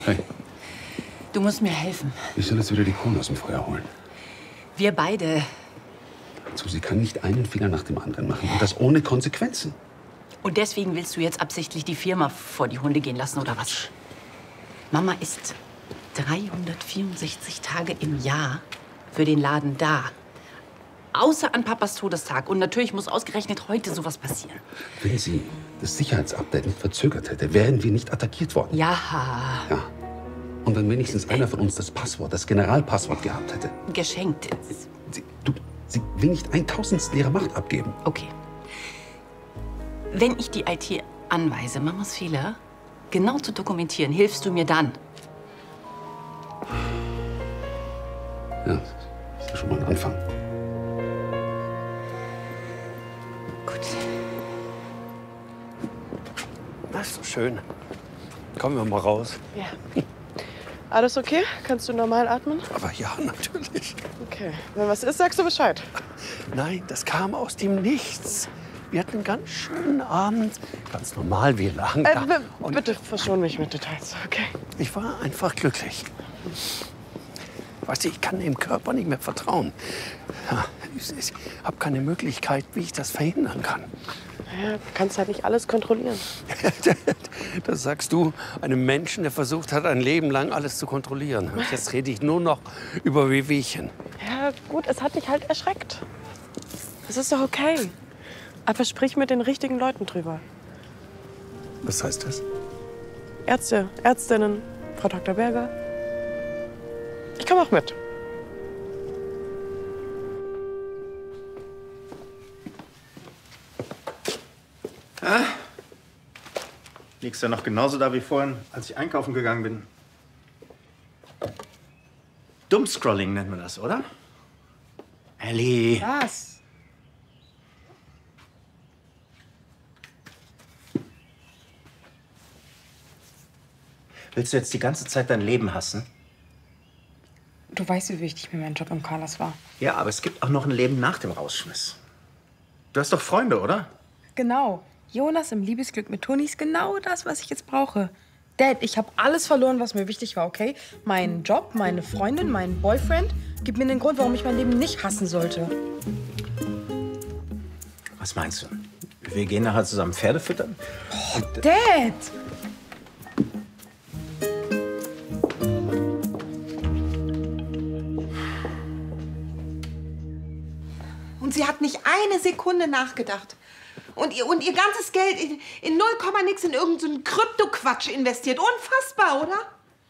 Hey. Du musst mir helfen. Ich soll jetzt wieder die Kohle aus dem Feuer holen. Wir beide. Sie kann nicht einen Fehler nach dem anderen machen und das ohne Konsequenzen. Und deswegen willst du jetzt absichtlich die Firma vor die Hunde gehen lassen, oder was? Mama ist 364 Tage im Jahr für den Laden da. Außer an Papas Todestag. Und natürlich muss ausgerechnet heute sowas passieren. Wenn sie das Sicherheitsupdate nicht verzögert hätte, wären wir nicht attackiert worden. Ja. Ja. Und wenn wenigstens einer von uns das Passwort, das Generalpasswort gehabt hätte. Geschenkt. Sie will nicht 1000 ihrer Macht abgeben. Okay. Wenn ich die IT anweise, Mamas Fehler genau zu dokumentieren, hilfst du mir dann? Ja, das ist ja schon mal ein Anfang. Gut. Das ist so schön. Kommen wir mal raus. Ja. Alles okay? Kannst du normal atmen? Aber ja, natürlich. Okay. Wenn was ist, sagst du Bescheid. Nein, das kam aus dem Nichts. Wir hatten einen ganz schönen Abend. Ganz normal, wir lagen da. Bitte verschon mich mit Details, okay? Ich war einfach glücklich. Weißt du, ich kann dem Körper nicht mehr vertrauen. Ja, ich habe keine Möglichkeit, wie ich das verhindern kann. Naja, du kannst halt nicht alles kontrollieren. Das sagst du einem Menschen, der versucht hat, ein Leben lang alles zu kontrollieren. Und jetzt rede ich nur noch über Wehwehchen. Ja, gut, es hat dich halt erschreckt. Das ist doch okay. Aber sprich mit den richtigen Leuten drüber. Was heißt das? Ärzte, Ärztinnen, Frau Dr. Berger. Ich komme auch mit. Ah, liegst ja noch genauso da wie vorhin, als ich einkaufen gegangen bin. Dummscrolling nennt man das, oder? Ellie. Was? Willst du jetzt die ganze Zeit dein Leben hassen? Du weißt, wie wichtig mir mein Job im Carlas war. Ja, aber es gibt auch noch ein Leben nach dem Rausschmiss. Du hast doch Freunde, oder? Genau. Jonas im Liebesglück mit Toni ist genau das, was ich jetzt brauche. Dad, ich habe alles verloren, was mir wichtig war, okay? Meinen Job, meine Freundin, meinen Boyfriend. Gib mir den Grund, warum ich mein Leben nicht hassen sollte. Was meinst du? Wir gehen nachher zusammen Pferde füttern? Oh, Dad! Und sie hat nicht eine Sekunde nachgedacht. Und ihr ganzes Geld in 0, nix in irgendeinen Krypto-Quatsch investiert. Unfassbar, oder?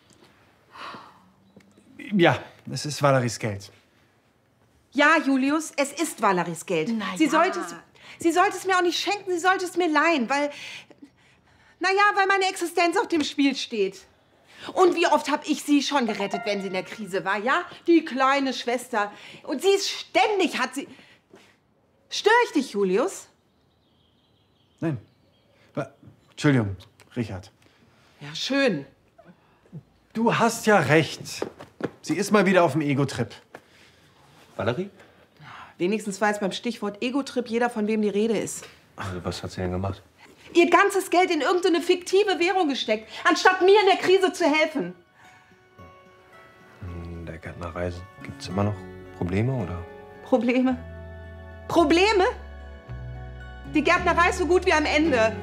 Ja, es ist Valeries Geld. Ja, Julius, es ist Valeries Geld. Sie sollte es mir auch nicht schenken, sie sollte es mir leihen, weil meine Existenz auf dem Spiel steht. Und wie oft habe ich sie schon gerettet, wenn sie in der Krise war, ja? Die kleine Schwester. Und sie ist ständig, Störe ich dich, Julius? Nein. Entschuldigung, Richard. Ja, schön. Du hast ja recht. Sie ist mal wieder auf dem Ego-Trip. Valerie? Wenigstens weiß beim Stichwort Ego-Trip jeder, von wem die Rede ist. Also, was hat sie denn gemacht? Ihr ganzes Geld in irgendeine fiktive Währung gesteckt, anstatt mir in der Krise zu helfen. In der Gärtnerei gibt's immer noch Probleme, oder? Probleme? Probleme? Die Gärtnerei ist so gut wie am Ende.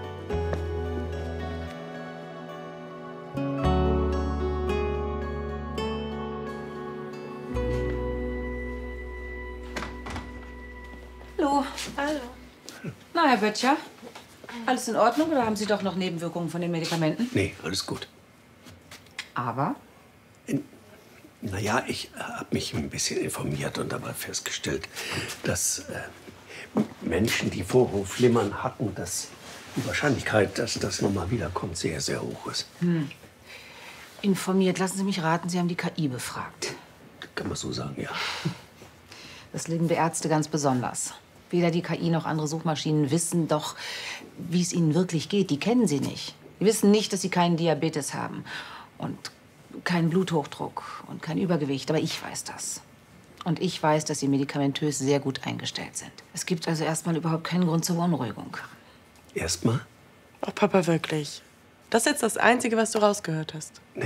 Hallo. Hallo. Na, Herr Böttcher, alles in Ordnung oder haben Sie doch noch Nebenwirkungen von den Medikamenten? Nee, alles gut. Aber? Naja, ich habe mich ein bisschen informiert und dabei festgestellt, dass Menschen, die Vorhofflimmern hatten, dass die Wahrscheinlichkeit, dass das nochmal wiederkommt, sehr, sehr hoch ist. Informiert, lassen Sie mich raten, Sie haben die KI befragt. Kann man so sagen, ja. Das lieben wir Ärzte ganz besonders. Weder die KI noch andere Suchmaschinen wissen doch, wie es ihnen wirklich geht. Die kennen sie nicht. Die wissen nicht, dass sie keinen Diabetes haben und keinen Bluthochdruck und kein Übergewicht. Aber ich weiß das. Und ich weiß, dass sie medikamentös sehr gut eingestellt sind. Es gibt also erstmal überhaupt keinen Grund zur Beunruhigung. Erstmal? Oh, Papa, wirklich. Das ist jetzt das Einzige, was du rausgehört hast.